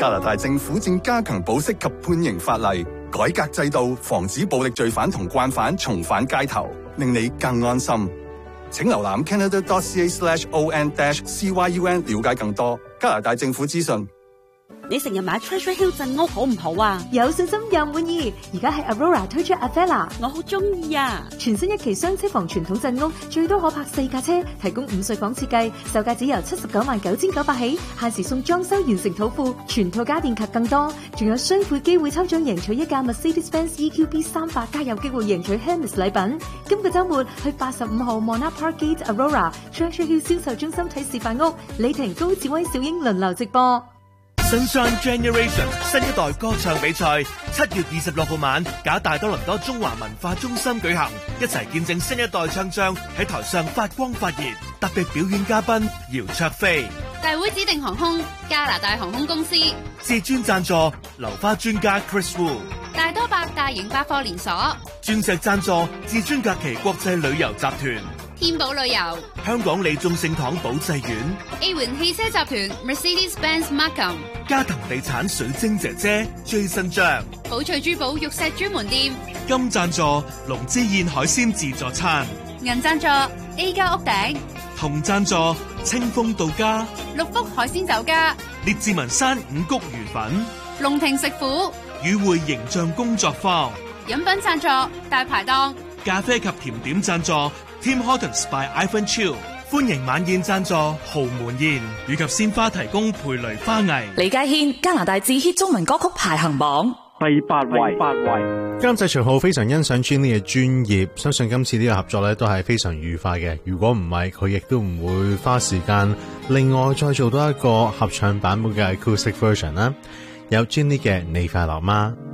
加拿大政府正加強保釋及判刑法例，改革制度，防止暴力罪犯同慣犯重返街頭，令你更安心。請瀏覽 canada.ca/on-cyun 了解更多加拿大政府資訊。 你成日買 Treasure Hill 鎮屋好唔好啊？ 有信心又滿意。而家係 Aurora 推出 Avella， 我好中意啊！ 全新一期雙車房傳統鎮屋，最多可泊4架車，提供5歲房設計，售價只由799900起，限時送裝修完成土庫，全套家電及更多，仲有雙倍機會抽獎贏取一架 Mercedes-Benz EQB 300，加有機會贏取 Hermes 禮品。今個週末去85號 Monarch Park Gate Aurora Treasure Hill 銷售中心睇示範屋，李婷、高志威、小英輪流直播。 Sunshine Generation 新一代歌唱比賽7月26號晚，假大多倫多中華文化中心舉行，一齊見證新一代唱將喺台上發光發熱。特別表演嘉賓姚焯菲， 大會指定航空加拿大航空公司， 至尊贊助流花專家 Chris Wu， 大多百大型百貨連鎖， 鑽石贊助至尊假期國際旅遊集團， 天寶旅遊， 香港李眾聖堂保濟院， A 環汽車集團 Mercedes-Benz Markham， 嘉騰地產水晶姐姐 Jason 張， 寶翠珠寶玉石專門店， 金贊助龍之燕海鮮自助餐， 銀贊助 A 家屋頂， 銅贊助清風到家， 六福海鮮酒家， 列治文山五穀魚粉， 龍庭食府， 與會形象工作坊， 飲品贊助大排檔， 咖啡及甜點贊助 Tim Hortons by Ivan Chiu， 歡迎晚宴贊助豪門宴，以及鮮花提供培雷花藝。 李家軒加拿大自 hit 中文歌曲排行榜第8位。 監製徐浩非常欣賞 Jenny 嘅專業，相信今次呢個合作咧都係非常愉快嘅。如果唔係，佢亦都唔會花時間另外再做多一個合唱版本嘅 acoustic version 啦。有 Jenny 嘅你快樂嗎？